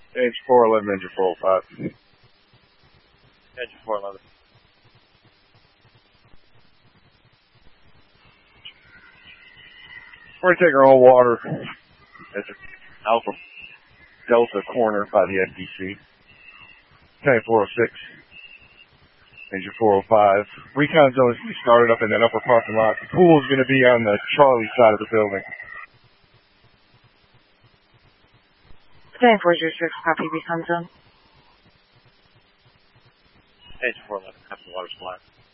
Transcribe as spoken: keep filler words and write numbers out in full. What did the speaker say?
Engine four eleven, engine four oh five. Engine four eleven. We're taking our own water. That's Alpha Delta corner by the F D C. Tank four oh six. Engine four oh five. Recon zone is going to be started up in that upper parking lot. The pool is going to be on the Charlie side of the building. Tank four oh six, copy recon zone. Engine four eleven, copy water supply.